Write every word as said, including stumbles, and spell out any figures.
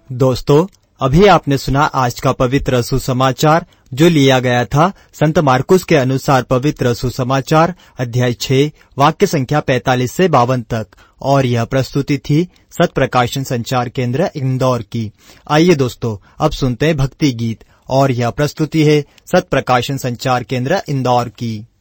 दोस्तों, अभी आपने सुना आज का पवित्र सुसमाचार जो लिया गया था संत मार्कुस के अनुसार पवित्र सुसमाचार अध्याय छह वाक्य संख्या पैंतालीस से बावन तक, और यह प्रस्तुति थी सत प्रकाशन संचार केंद्र इंदौर की। आइए दोस्तों, अब सुनते हैं भक्ति गीत, और यह प्रस्तुति है सत प्रकाशन संचार केंद्र इंदौर की।